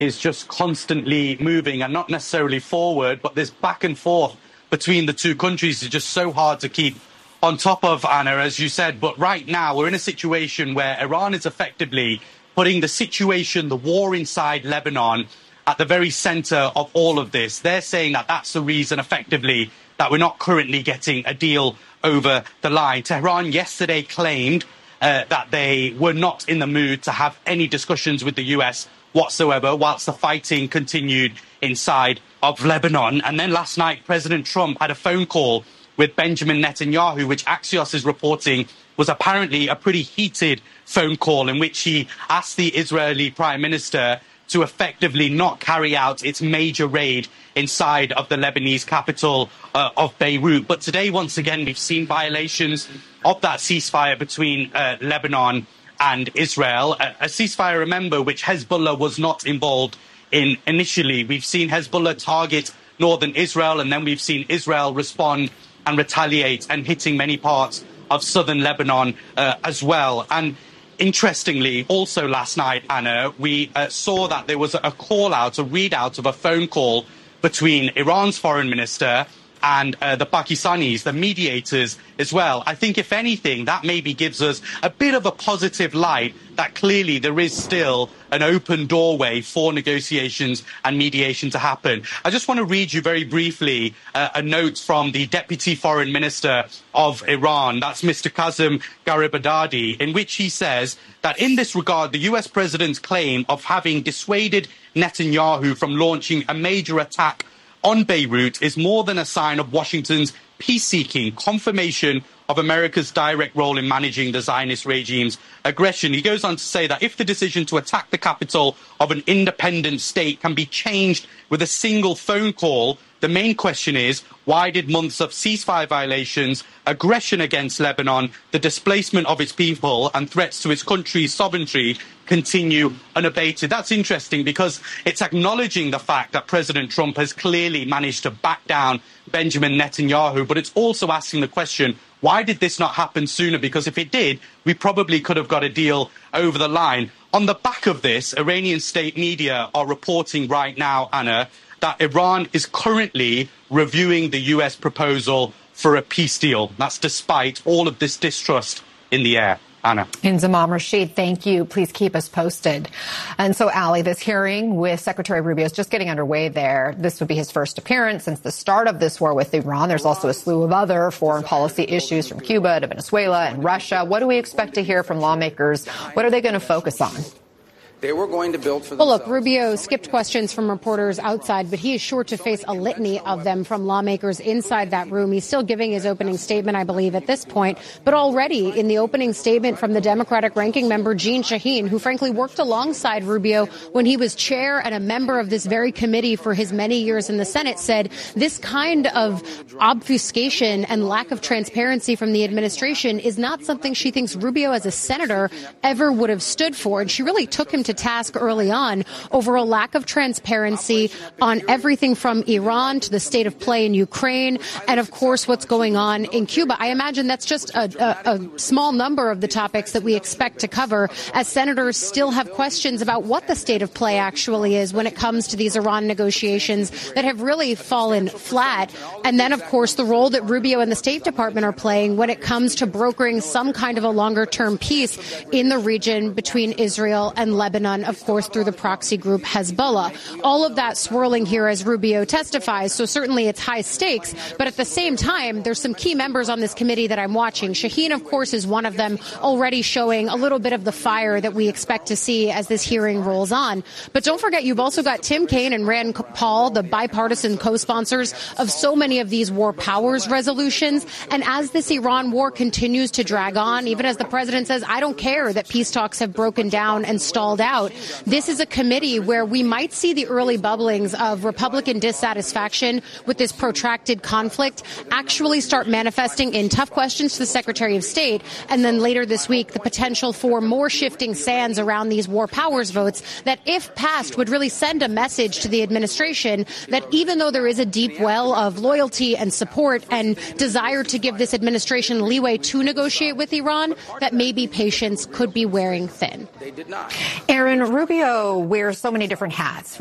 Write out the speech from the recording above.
is just constantly moving and not necessarily forward, but this back and forth between the two countries is just so hard to keep on top of, Anna, as you said. But right now we're in a situation where Iran is effectively putting the situation, the war inside Lebanon, at the very center of all of this. They're saying that that's the reason, effectively, that we're not currently getting a deal over the line. Tehran yesterday claimed that they were not in the mood to have any discussions with the US whatsoever, whilst the fighting continued inside of Lebanon. And then last night, President Trump had a phone call with Benjamin Netanyahu, which Axios is reporting was apparently a pretty heated phone call in which he asked the Israeli Prime Minister to effectively not carry out its major raid inside of the Lebanese capital of Beirut. But today, once again, we've seen violations of that ceasefire between Lebanon and Israel. A ceasefire, remember, which Hezbollah was not involved in initially. We've seen Hezbollah target northern Israel, and then we've seen Israel respond and retaliate and hitting many parts of southern Lebanon as well. And interestingly, also last night, Anna, we saw that there was a call out, a readout of a phone call between Iran's foreign minister and the Pakistanis, the mediators as well. I think, if anything, that maybe gives us a bit of a positive light that clearly there is still an open doorway for negotiations and mediation to happen. I just want to read you very briefly a note from the Deputy Foreign Minister of Iran, that's Mr. Kazem Garibabadi, in which he says that in this regard, the US president's claim of having dissuaded Netanyahu from launching a major attack on Beirut is more than a sign of Washington's peace-seeking, confirmation of America's direct role in managing the Zionist regime's aggression. He goes on to say that if the decision to attack the capital of an independent state can be changed with a single phone call, the main question is, why did months of ceasefire violations, aggression against Lebanon, the displacement of its people and threats to its country's sovereignty continue unabated? That's interesting because it's acknowledging the fact that President Trump has clearly managed to back down Benjamin Netanyahu, but it's also asking the question, why did this not happen sooner? Because if it did, we probably could have got a deal over the line. On the back of this, Iranian state media are reporting right now, Anna, that Iran is currently reviewing the US proposal for a peace deal. That's despite all of this distrust in the air. Anna. Inzamam Rashid, thank you. Please keep us posted. And so, Ali, this hearing with Secretary Rubio is just getting underway there. This would be his first appearance since the start of this war with Iran. There's also a slew of other foreign policy issues from Cuba to Venezuela and Russia. What do we expect to hear from lawmakers? What are they going to focus on? They were going to build for themselves. Well, look, Rubio skipped questions from reporters outside, but he is sure to face a litany of them from lawmakers inside that room. He's still giving his opening statement, I believe, at this point. But already in the opening statement from the Democratic ranking member, Jeanne Shaheen, who frankly worked alongside Rubio when he was chair and a member of this very committee for his many years in the Senate, said this kind of obfuscation and lack of transparency from the administration is not something she thinks Rubio as a senator ever would have stood for. And she really took him to task early on over a lack of transparency on everything from Iran to the state of play in Ukraine and, of course, what's going on in Cuba. I imagine that's just a small number of the topics that we expect to cover, as senators still have questions about what the state of play actually is when it comes to these Iran negotiations that have really fallen flat. And then, of course, the role that Rubio and the State Department are playing when it comes to brokering some kind of a longer-term peace in the region between Israel and Lebanon, of course, through the proxy group Hezbollah. All of that swirling here as Rubio testifies, so certainly it's high stakes. But at the same time, there's some key members on this committee that I'm watching. Shaheen, of course, is one of them, already showing a little bit of the fire that we expect to see as this hearing rolls on. But don't forget, you've also got Tim Kaine and Rand Paul, the bipartisan co-sponsors of so many of these war powers resolutions. And as this Iran war continues to drag on, even as the president says, I don't care that peace talks have broken down and stalled out, this is a committee where we might see the early bubblings of Republican dissatisfaction with this protracted conflict actually start manifesting in tough questions to the Secretary of State, and then later this week the potential for more shifting sands around these war powers votes that, if passed, would really send a message to the administration that even though there is a deep well of loyalty and support and desire to give this administration leeway to negotiate with Iran, that maybe patience could be wearing thin. They did not. Aaron, Rubio wears so many different hats.